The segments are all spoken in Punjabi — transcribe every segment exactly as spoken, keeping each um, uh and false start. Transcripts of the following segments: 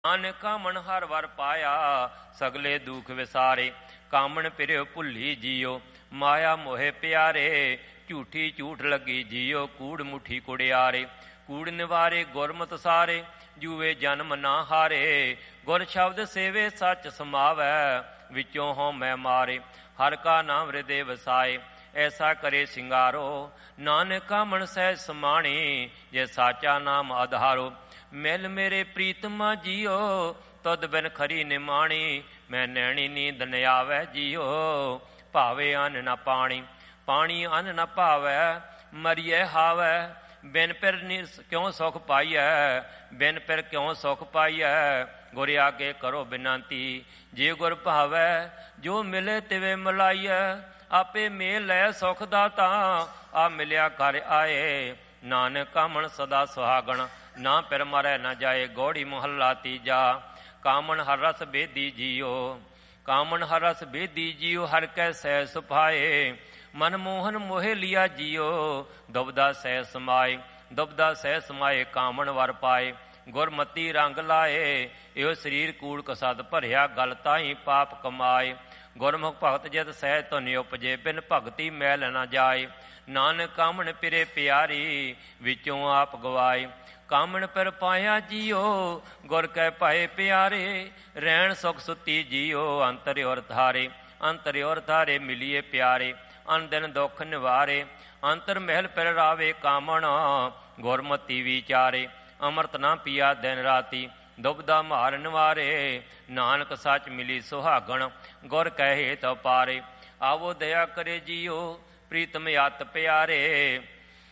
ਨਾਨਕ ਕਾਮਣ ਹਰ ਵਰ ਪਾਇਆ, ਸਗਲੇ ਦੁਖ ਵਿਸਾਰੇ। ਕਾਮਣ ਪਿਰਿਓ ਭੁੱਲੀ ਜੀਓ, ਮਾਇਆ ਮੋਹੇ ਪਿਆਰੇ। ਝੂਠੀ ਝੂਠ ਲੱਗੀ ਜੀਓ, ਕੂੜ ਮੁੱਠੀ ਕੁੜਿਆਰੇ। ਕੂੜ ਨਿਵਾਰੇ ਗੁਰਮਤਿ ਸਾਰੇ, ਜੂਏ ਜਨਮ ਨਾ ਹਾਰੇ। ਗੁਰ ਸ਼ਬਦ ਸੇਵੇ ਸੱਚ ਸਮਾਵੈ, ਵਿੱਚੋਂ ਹਉ ਮੈਂ ਮਾਰੇ। ਹਰ ਕਾ ਨਾਮ ਹਿਰਦੇ ਵਸਾਏ, ਐਸਾ ਕਰੇ ਸਿੰਗਾਰੋ। ਨਾਨਕ ਕਾਮਣ ਸਹਿਜ ਸਮਾਣੀ, ਜੇ ਸਾਚਾ ਨਾਮ ਆਧਾਰੋ। ਮਿਲ ਮੇਰੇ ਪ੍ਰੀਤਮਾ ਜੀਓ, ਤੁਧ ਬਿਨ ਖਰੀ ਨਿਮਾਣੀ। ਮੈਂ ਨੈਣੀ ਨੀਂਦ ਨ ਆਵੈ ਜੀਓ, ਭਾਵੇ ਅੰਨ ਨ ਪਾਣੀ। ਪਾਣੀ ਅੰਨ ਨ ਭਾਵੈ, ਮਰੀਏ ਹਾਵੈ। ਬਿਨ ਪਿਰ ਕਿਉਂ ਸੁਖ ਪਾਈਐ, ਬਿਨ ਪਿਰ ਕਿਉਂ ਸੁਖ ਪਾਈਐ। ਗੁਰ ਆਗੇ ਕਰੋ ਬਿਨੰਤੀ, ਜੇ ਗੁਰ ਭਾਵੈ ਜੋ ਮਿਲੇ ਤਿਵੇਂ ਮਿਲਾਈਐ। ਆਪੇ ਮੇਲ ਲੈ ਸੁਖ ਦਾਤਾ, ਆ ਮਿਲਿਆ ਕਰ ਆਏ। ਨਾਨਕ ਕਾਮਣ ਸਦਾ ਸੁਹਾਗਣ, ਨਾ ਪਿਰ ਮਰੈ ਨਾ ਜਾਏ। ਗੌੜੀ ਮੁਹੱਲਾ ਤੀਜਾ। ਕਾਮਣ ਹਰ ਰਸ ਬੇਦੀ ਜੀਓ, ਕਾਮਣ ਹਰ ਰਸ ਬੇਦੀ ਜੀਓ। ਹਰ ਕੈ ਸਹਿ ਸੁਭਾਏ, ਮਨ ਮੋਹਨ ਮੋਹਿ ਲਿਆ ਜੀਓ। ਦੁਬਦਾ ਸਹਿ ਸਮਾਏ, ਦੁਬਦਾ ਸਹਿ ਸਮਾਏ। ਕਾਮਣ ਵਰ ਪਾਏ, ਗੁਰਮਤੀ ਰੰਗ ਲਾਏ। ਇਹੋ ਸਰੀਰ ਕੂੜ ਕਸਦ ਭਰਿਆ, ਗਲ ਤਾਈ ਪਾਪ ਕਮਾਏ। ਗੁਰਮੁਖ ਭਗਤ ਜਦ ਸਹਿਜ ਧੁਨ ਉਪਜੇ, ਬਿਨ ਭਗਤੀ ਮੈਲ ਨਾ ਜਾਏ। ਨਾਨਕ ਕਾਮਣ ਪਿਰੇ ਪਿਆਰੀ, ਵਿੱਚੋਂ ਆਪ ਗਵਾਏ। ਕਾਮਣ ਪਿਰ ਪਾਇਆ ਜੀਓ, ਗੁਰ ਕੈ ਪਾਏ ਪਿਆਰੇ। ਰਹਿਣ ਸੁਖ ਸੁੱਤੀ ਜੀਓ, ਅੰਤਰ ਔਰ ਧਾਰੇ। ਅੰਤਰ ਔਰ ਧਾਰੇ ਮਿਲੀਏ ਪਿਆਰੇ, ਅਨ ਦਿਨ ਦੁੱਖ ਨਿਵਾਰੇ। ਅੰਤਰ ਮਹਿਲ ਪਿਰ ਰਾਵੇ ਕਾਮਣ, ਗੁਰਮਤੀ ਵਿਚਾਰੇ। ਅੰਮ੍ਰਿਤ ਨਾ ਪੀਆ ਦਿਨ ਰਾਤੀ, ਦੁਬਦਾ ਮਾਰ ਨਿਵਾਰੇ। ਨਾਨਕ ਸੱਚ ਮਿਲੀ ਸੁਹਾਗਣ, ਗੁਰ ਕਹੇ ਤਉ ਪਾਰੇ। ਆਵੋ ਦਇਆ ਕਰੇ ਜੀਓ, ਪ੍ਰੀਤਮ ਅਤ ਪਿਆਰੇ।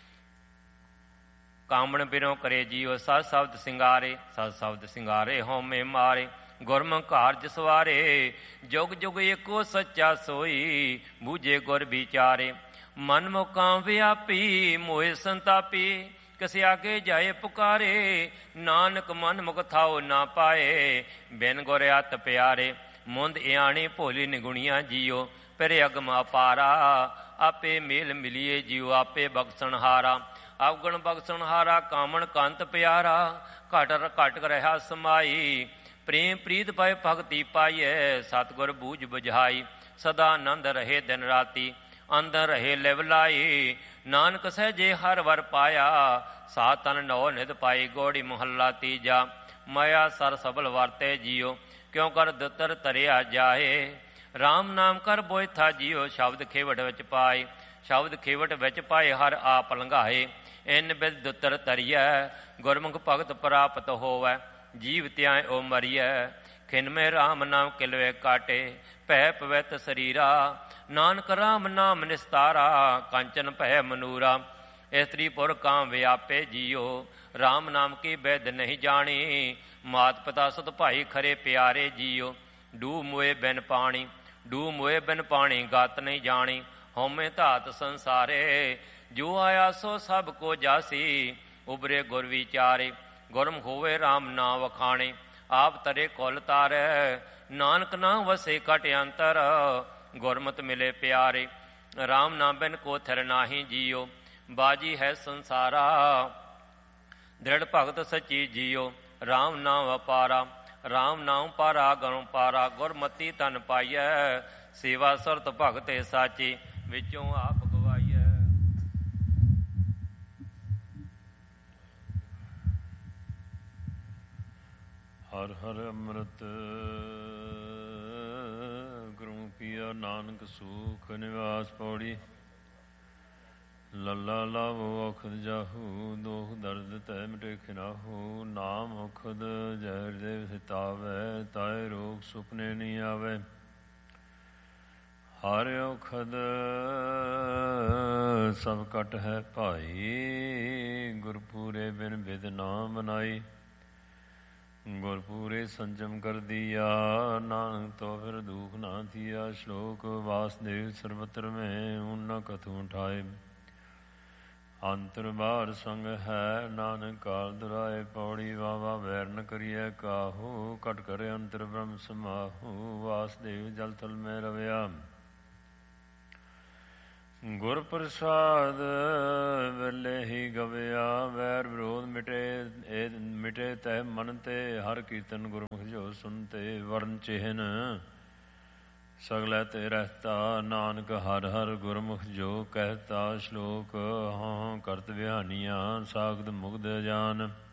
ਕਾਮਣ ਬਿਨੋ ਕਰੇ ਜੀਓ, ਸਤ ਸ਼ਬਦ ਸਿੰਗਾਰੇ। ਸਤ ਸ਼ਬਦ ਸਿੰਗਾਰੇ ਹਉਮੈ ਮਾਰੇ। ਗੁਰਮੁਖ ਕਾਰਜ ਸਵਾਰੇ, ਜੁਗ ਜੁਗ ਏਕੋ ਸੱਚਾ ਸੋਈ। ਬੂਝੇ ਗੁਰ ਵਿਚਾਰੇ, ਮਨ ਮੁਕਾਮ ਵਿਆਪੀ। ਮੋਹਿ ਸੰਤਾਪੀ, ਕਿਸ ਆਗੇ ਜਾਏ ਪੁਕਾਰੇ। ਨਾਨਕ ਮਨ ਮੁਖ ਥਾਉ ਨਾ ਪਾਏ, ਬਿਨ ਗੁਰ ਅਤ ਪਿਆਰੇ। ਮੁੰਦ ਇਆਣੀ ਭੋਲੀ ਨਿਗੁਣੀਆਂ ਜੀਓ, ਪਿਰ ਅਗਮ ਅਪਾਰਾ। ਆਪੇ ਮੇਲ ਮਿਲੀਏ ਜੀਓ, ਆਪੇ ਬਖਸ਼ਣ ਹਾਰਾ। ਅਵਗੁਣ ਬਖਸ਼ਣ ਹਾਰਾ, ਕਾਮਣ ਕੰਤ ਪਿਆਰਾ। ਘਟ ਘਟ ਰਹਾ ਸਮਾਈ, ਪ੍ਰੇਮ ਪ੍ਰੀਤ ਪਾਏ ਭਗਤੀ ਪਾਈਐ। ਸਤਿਗੁਰ ਬੂਝ ਬੁਝਾਈ, ਸਦਾ ਆਨੰਦ ਰਹੇ ਦਿਨ ਰਾਤੀ। ਅੰਦਰ ਰਹੇ ਲਿਵ ਲਾਈ, ਨਾਨਕ ਸਹਿਜੇ ਹਰ ਵਰ ਪਾਇਆ। ਸਾ ਤਨ ਨੌ ਨਿਧ ਪਾਈ, ਗੌੜੀ ਮੁਹੱਲਾ ਤੀਜਾ। ਮਾਇਆ ਸਰ ਸਬਲ ਵਰਤੇ ਜੀਓ, ਕਿਉਂ ਕਰ ਦੁੱਤਰ ਤਰਿਆ ਜਾਏ। ਰਾਮ ਨਾਮ ਕਰ ਬੋਇਥਾ ਜੀਓ, ਸ਼ਬਦ ਖੇਵਟ ਵਿੱਚ ਪਾਏ। ਸ਼ਬਦ ਖੇਵਟ ਵਿੱਚ ਪਾਏ, ਹਰ ਆਪ ਲੰਘਾਏ। ਇਨ ਬਿਦ ਦੁੱਤਰ ਤਰੀਐ, ਗੁਰਮੁਖ ਭਗਤ ਪ੍ਰਾਪਤ ਹੋਵੈ। ਜੀਵ ਤਿਆਏ ਓ ਮਰੀਐ, ਖਿਨਮੇ ਰਾਮ ਨਾਮ ਕਿਲਵੇ ਕਾਟੇ। ਭੈ ਪਵਿੱਤ ਸਰੀਰਾ, ਨਾਨਕ ਰਾਮ ਨਾਮ ਨਿਸਤਾਰਾ। ਕੰਚਨ ਭੈ ਮਨੂਰਾ, ਇਸਤਰੀ ਪੁਰ ਕਾਮ ਵਿਆਪੇ ਜੀਓ। ਰਾਮ ਨਾਮ ਕੀ ਬੈਦ ਨਹੀਂ ਜਾਣੀ, ਮਾਤ ਪਿਤਾ ਸੁਤ ਭਾਈ ਖਰੇ ਪਿਆਰੇ ਜੀਓ। ਡੂਬ ਮੋਏ ਬਿਨ ਪਾਣੀ, ਡੂਬ ਮੋਏ ਬਿਨ ਪਾਣੀ, ਗਤ ਨਹੀਂ ਜਾਣੀ। ਹਉਮੈ ਧਾਤ ਸੰਸਾਰੇ, ਜੋ ਆਇਆ ਸੋ ਸਭ ਕੋ ਜਾਸੀ। ਉਬਰੇ ਗੁਰ ਵਿਚਾਰੇ, ਗੁਰਮੁਖ ਹੋਵੇ ਰਾਮ ਨਾ ਵਖਾਣੇ। ਆਪ ਤਰੇ ਕੁਲ ਤਾਰੈ, ਨਾਨਕ ਨਾਮ ਵਸੇ ਘਟ ਅੰਤਰ। ਗੁਰਮਤਿ ਮਿਲੇ ਪਿਆਰੇ, ਰਾਮ ਨਾਮ ਬਿਨ ਕੋ ਥਿਰ ਨਾਹੀ ਜੀਓ। ਬਾਜੀ ਹੈ ਸੰਸਾਰਾ, ਦ੍ਰਿੜ ਭਗਤ ਸੱਚੀ ਜੀਓ। ਰਾਮ ਨਾਮ ਅਪਾਰਾ, ਰਾਮ ਨਾਮ ਪਾਰਾ ਗਣੁ ਪਾਰਾ। ਗੁਰਮਤੀ ਤਨ ਪਾਈਐ, ਸੇਵਾ ਸੁਰਤ ਭਗਤੇ ਸਾਚੀ। ਵਿੱਚੋਂ ਆਪ ਗਵਾਈਐ। ਹਰ ਹਰ ਅੰਮ੍ਰਿਤ ਗੁਰੂ ਪੀਆ, ਨਾਨਕ ਸੂਖ ਨਿਵਾਸ ਪੌੜੀ। ਲੱਲਾ ਲਾਵੋ ਔਖਦ ਜਾਹੂ, ਦੋਖ ਦਰਦ ਤੈ ਮਿਟੇ ਖਿਨਾਹੂ। ਨਾਮ ਔਖਦ ਜ਼ਹਿਰ ਦੇ ਸਿਤਾਵੈ, ਤਾਏ ਰੋਗ ਸੁਪਨੇ ਨਹੀਂ ਆਵੈ। ਹਰ ਔਖਦ ਸਭ ਕਟ ਹੈ ਭਾਈ, ਗੁਰਪੂਰੇ ਬਿਨ ਬਿਦ ਨਾ ਮਨਾਈ। ਗੁਰਪੂਰੇ ਸੰਜਮ ਕਰ ਦੀਆ, ਨਾਨਕ ਤੋ ਫਿਰ ਦੁਖ ਨਾ ਥੀਆ। ਸ਼ਲੋਕ ਵਾਸਦੇਵ ਸਰਬਤਰ ਮੈਂ, ਹੁਣ ਨ ਕਥੂ ਠਾਏ। ਅੰਤਰ ਬਾਹਰ ਸੰਗ ਹੈ, ਨਾਨਕ ਕਾਲ ਦੁਰਾਏ। ਪੌੜੀ ਵਾਵਾ ਵੈਰ ਨ ਕਰੀਐ ਕਾਹੂ, ਘਟ ਕਰੇ ਅੰਤਰ ਬ੍ਰਹਮ ਸਮਾਹੂ। ਵਾਸਦੇਵ ਜਲ ਥਲ ਮੈਂ ਰਵਿਆ, ਗੁਰ ਪ੍ਰਸਾਦ ਵੇਲੇ ਹੀ ਗਵਿਆ, ਵੈਰ ਵਿਰੋਧ ਮਿਟੇ ਇਹ ਮਿਟੇ ਤੈ ਮਨ ਤੇ, ਹਰ ਕੀਰਤਨ ਗੁਰਮੁਖ ਜੋ ਸੁਨਤੇ, ਵਰਨ ਚਿਹਨ ਸਗਲੇ ਤੇ ਰਹਿਤਾ, ਨਾਨਕ ਹਰ ਹਰ ਗੁਰਮੁਖ ਜੋ ਕਹਿਤਾ। ਸ਼ਲੋਕ ਹਾਂ ਕਰਤ ਵਿਹਾਨੀਆਂ, ਸਾਗਤ ਮੁਗਧ ਜਾਨ।